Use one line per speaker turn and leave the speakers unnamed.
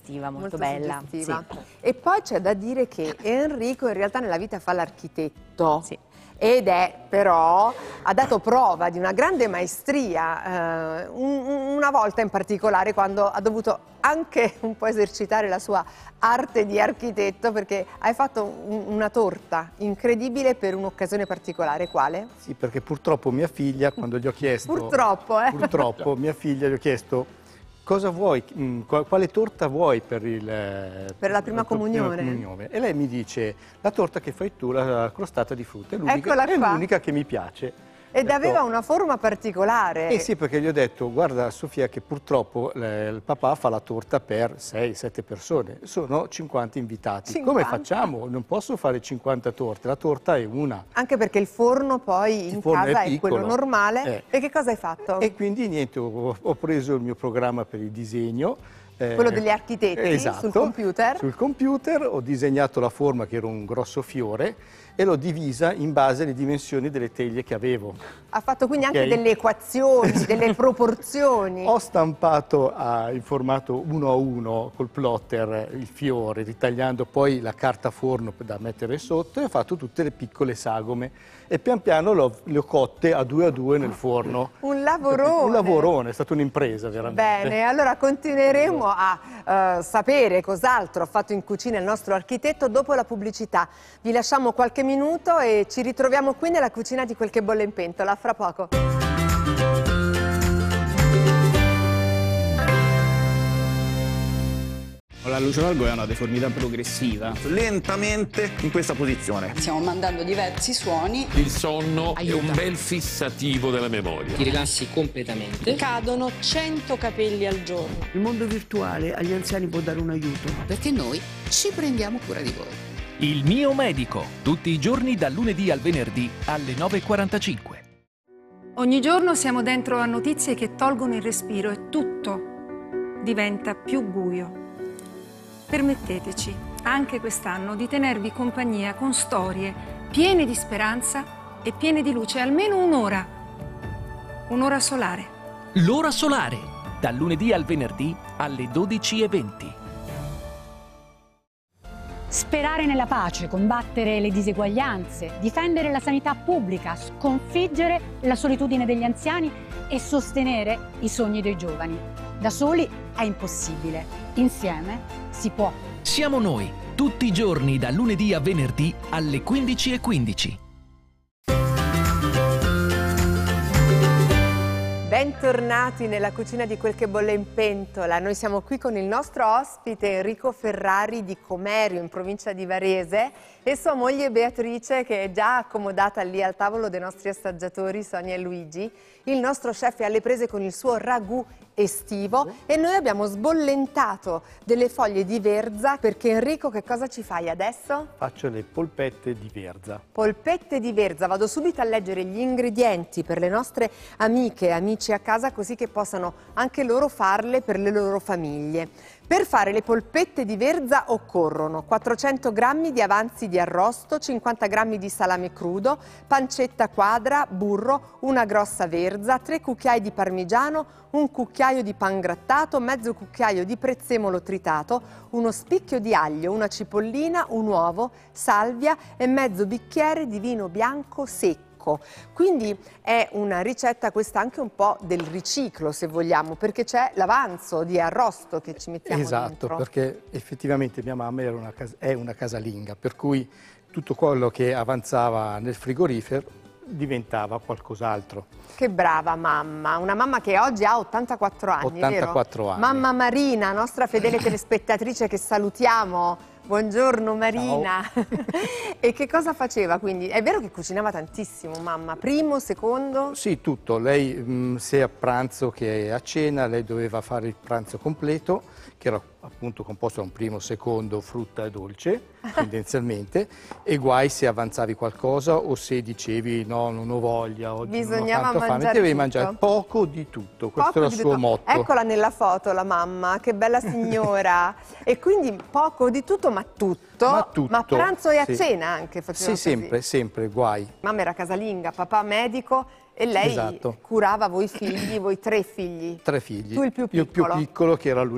suggestiva, molto bella.
suggestiva.
Sì.
E poi c'è da dire che Enrico in realtà nella vita fa l'architetto.
Sì.
Ed ha dato prova di una grande maestria, una volta in particolare quando ha dovuto anche un po' esercitare la sua arte di architetto, perché hai fatto una torta incredibile per un'occasione particolare. Quale?
Sì, perché purtroppo mia figlia, quando gli ho chiesto...
Purtroppo,
mia figlia gli ho chiesto cosa vuoi, quale torta vuoi per
la prima comunione.
E lei mi dice, la torta che fai tu, la crostata di frutta, è
Eccola qua.
l'unica che mi piace.
Ed aveva una forma particolare.
Sì, perché gli ho detto, guarda Sofia, che purtroppo il papà fa la torta per 6-7 persone, sono 50 invitati.
50?
Come facciamo? Non posso fare 50 torte, la torta è una.
Anche perché il forno poi in casa è quello normale. E che cosa hai fatto?
E quindi niente, ho preso il mio programma per il disegno.
Quello degli architetti,
esatto,
sul computer.
Sul computer ho disegnato la forma, che era un grosso fiore, e l'ho divisa in base alle dimensioni delle teglie che avevo.
Ha fatto quindi anche delle equazioni,
Esatto.
delle proporzioni.
Ho stampato in formato 1 a 1 col plotter il fiore, ritagliando poi la carta forno da mettere sotto, e ho fatto tutte le piccole sagome. E pian piano le ho cotte a 2 nel forno.
Un lavorone!
Un lavorone, è stata un'impresa veramente.
Bene, allora continueremo a sapere cos'altro ha fatto in cucina il nostro architetto dopo la pubblicità. Vi lasciamo qualche minuto e ci ritroviamo qui nella cucina di Quel che bolle in pentola. Fra poco.
La luce valgo è una deformità progressiva.
Lentamente in questa posizione.
Stiamo mandando diversi suoni.
Il sonno è un bel fissativo della memoria.
Ti rilassi completamente.
Cadono 100 capelli al giorno.
Il mondo virtuale agli anziani può dare un aiuto.
Perché noi ci prendiamo cura di voi.
Il mio medico, tutti i giorni dal lunedì al venerdì alle 9:45.
Ogni giorno siamo dentro a notizie che tolgono il respiro e tutto diventa più buio. Permetteteci, anche quest'anno, di tenervi compagnia con storie piene di speranza e piene di luce, almeno un'ora. Un'ora solare.
L'ora solare, dal lunedì al venerdì alle 12:20.
Sperare nella pace, combattere le diseguaglianze, difendere la sanità pubblica, sconfiggere la solitudine degli anziani e sostenere i sogni dei giovani. Da soli è impossibile, insieme si può.
Siamo noi, tutti i giorni dal lunedì a venerdì alle 15:15.
Bentornati nella cucina di Quel che bolle in pentola. Noi siamo qui con il nostro ospite Enrico Ferrari di Comerio, in provincia di Varese, e sua moglie Beatrice, che è già accomodata lì al tavolo dei nostri assaggiatori Sonia e Luigi. Il nostro chef è alle prese con il suo ragù estivo e noi abbiamo sbollentato delle foglie di verza, perché Enrico, che cosa ci fai adesso?
Faccio le polpette di verza.
Polpette di verza, vado subito a leggere gli ingredienti per le nostre amiche e amici a casa, così che possano anche loro farle per le loro famiglie. Per fare le polpette di verza occorrono 400 g di avanzi di arrosto, 50 g di salame crudo, pancetta quadra, burro, una grossa verza, 3 cucchiai di parmigiano, un cucchiaio di pangrattato, mezzo cucchiaio di prezzemolo tritato, uno spicchio di aglio, una cipollina, un uovo, salvia e mezzo bicchiere di vino bianco secco. Quindi è una ricetta questa anche un po' del riciclo, se vogliamo, perché c'è l'avanzo di arrosto che ci mettiamo
dentro.
Esatto,
perché effettivamente mia mamma è una casalinga, per cui tutto quello che avanzava nel frigorifero diventava qualcos'altro.
Che brava mamma, una mamma che oggi ha 84 anni,
84
vero?
anni.
Mamma Marina, nostra fedele telespettatrice che salutiamo. Buongiorno Marina. E che cosa faceva quindi? È vero che cucinava tantissimo mamma, primo, secondo?
Sì, tutto. Lei sia a pranzo che a cena, lei doveva fare il pranzo completo, che era appunto composto da un primo, secondo, frutta e dolce, tendenzialmente, e guai se avanzavi qualcosa o se dicevi no, non ho voglia, oggi
bisognava
non ho tanto fame, devi mangiare poco di tutto, questo era il suo motto.
Eccola nella foto la mamma, che bella signora. E quindi poco di tutto, ma tutto, ma a pranzo e a cena anche faceva
sì, sempre, guai.
Mamma era casalinga, papà medico e lei curava voi figli, voi 3 figli.
3 figli.
Tu il più piccolo.
Io il più piccolo, che era l'unico.